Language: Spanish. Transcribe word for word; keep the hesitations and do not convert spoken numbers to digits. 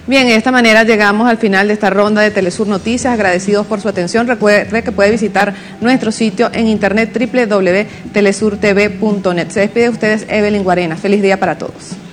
Bien, de esta manera llegamos al final de esta ronda de Telesur Noticias. Agradecidos por su atención. Recuerde que puede visitar nuestro sitio en internet doble u doble u doble u punto telesur t v punto net. Se despide de ustedes Evelyn Guarena. Feliz día para todos.